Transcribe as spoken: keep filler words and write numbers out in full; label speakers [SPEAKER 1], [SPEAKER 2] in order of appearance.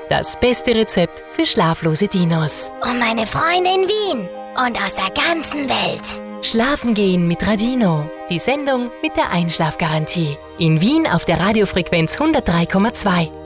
[SPEAKER 1] Das beste Rezept für schlaflose Dinos.
[SPEAKER 2] Und meine Freunde in Wien und aus der ganzen Welt.
[SPEAKER 1] Schlafen gehen mit Radino. Die Sendung mit der Einschlafgarantie. In Wien auf der Radiofrequenz hundertdrei Komma zwei.